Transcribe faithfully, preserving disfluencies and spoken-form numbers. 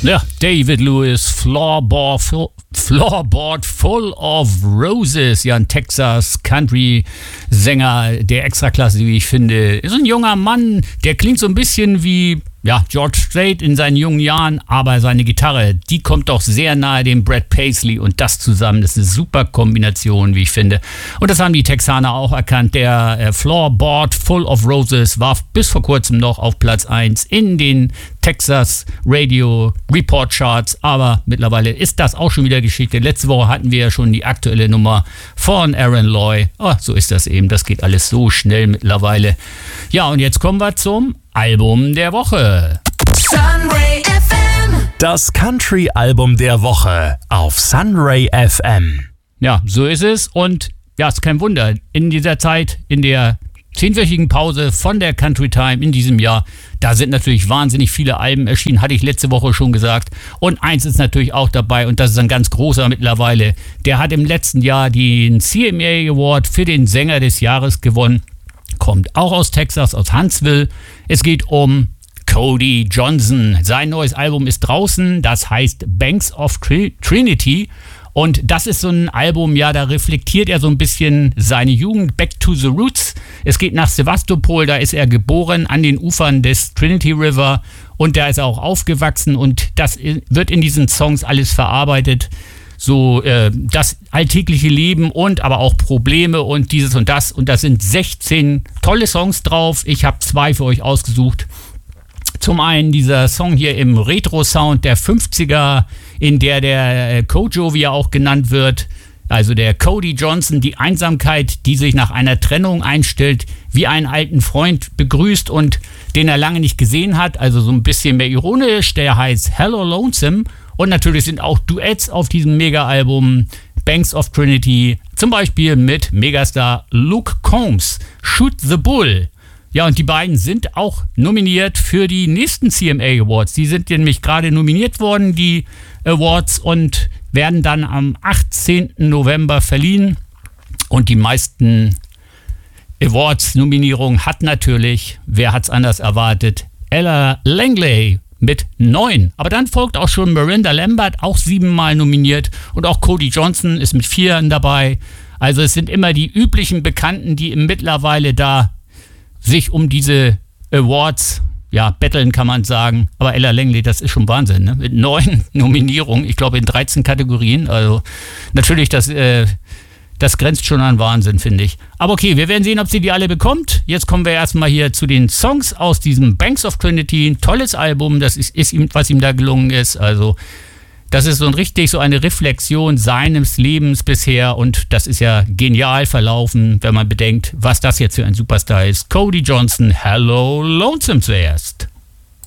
Ja, David Lewis, Floorboard full, Floorboard Full of Roses. Ja, ein Texas-Country-Sänger der Extraklasse, wie ich finde. Ist ein junger Mann, der klingt so ein bisschen wie ja, George Strait in seinen jungen Jahren, aber seine Gitarre, die kommt doch sehr nahe dem Brad Paisley und das zusammen, das ist eine super Kombination, wie ich finde. Und das haben die Texaner auch erkannt. Der äh, Floorboard Full of Roses war bis vor kurzem noch auf Platz eins in den Texas Radio Report Charts, aber mittlerweile ist das auch schon wieder Geschichte. Letzte Woche hatten wir ja schon die aktuelle Nummer von Aaron Loy. Oh, so ist das eben, das geht alles so schnell mittlerweile. Ja, und jetzt kommen wir zum Album der Woche. Sunray F M. Das Country-Album der Woche auf Sunray F M. Ja, so ist es. Und ja, ist kein Wunder. In dieser Zeit, in der zehnwöchigen Pause von der Country Time in diesem Jahr, da sind natürlich wahnsinnig viele Alben erschienen, hatte ich letzte Woche schon gesagt. Und eins ist natürlich auch dabei, und das ist ein ganz großer mittlerweile. Der hat im letzten Jahr den C M A Award für den Sänger des Jahres gewonnen. Kommt auch aus Texas, aus Huntsville. Es geht um Cody Johnson. Sein neues Album ist draußen, das heißt Banks of Tri- Trinity. Und das ist so ein Album, ja, da reflektiert er so ein bisschen seine Jugend, Back to the Roots. Es geht nach Sevastopol, da ist er geboren, an den Ufern des Trinity River. Und da ist er auch aufgewachsen und das wird in diesen Songs alles verarbeitet. So äh, das alltägliche Leben und aber auch Probleme und dieses und das. Und da sind sechzehn tolle Songs drauf. Ich habe zwei für euch ausgesucht. Zum einen dieser Song hier im Retro-Sound der fünfziger, in der der äh, Kojo, wie er auch genannt wird, also der Cody Johnson, die Einsamkeit, die sich nach einer Trennung einstellt, wie einen alten Freund begrüßt und den er lange nicht gesehen hat. Also so ein bisschen mehr ironisch. Der heißt Hello Lonesome. Und natürlich sind auch Duets auf diesem Mega-Album Banks of Trinity, zum Beispiel mit Megastar Luke Combs, Shoot the Bull. Ja, und die beiden sind auch nominiert für die nächsten C M A Awards. Die sind nämlich gerade nominiert worden, die Awards, und werden dann am achtzehnten November verliehen. Und die meisten Awards-Nominierungen hat natürlich, wer hat's anders erwartet, Ella Langley mit neun. Aber dann folgt auch schon Miranda Lambert, auch siebenmal nominiert. Und auch Cody Johnson ist mit vier dabei. Also es sind immer die üblichen Bekannten, die mittlerweile da sich um diese Awards, ja, betteln, kann man sagen. Aber Ella Langley, das ist schon Wahnsinn, ne? Mit neun Nominierungen, ich glaube in dreizehn Kategorien. Also natürlich, das, äh, das grenzt schon an Wahnsinn, finde ich. Aber okay, wir werden sehen, ob sie die alle bekommt. Jetzt kommen wir erstmal hier zu den Songs aus diesem Banks of Trinity. Ein tolles Album, das ist, ist ihm, was ihm da gelungen ist. Also das ist so ein richtig so eine Reflexion seines Lebens bisher und das ist ja genial verlaufen, wenn man bedenkt, was das jetzt für ein Superstar ist. Cody Johnson, Hello Lonesome zuerst.